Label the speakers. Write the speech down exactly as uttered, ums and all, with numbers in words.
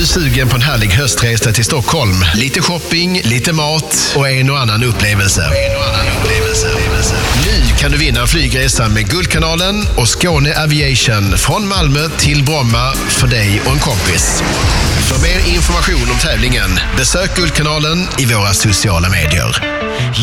Speaker 1: du sugen på en härlig höstresa till Stockholm? Lite shopping, lite mat och en och annan upplevelse. En och annan upplevelse. Nu kan du vinna en flygresa med Guldkanalen och Skåne Aviation från Malmö till Bromma för dig och en kompis. För mer information om tävlingen, besök Guldkanalen i våra sociala medier.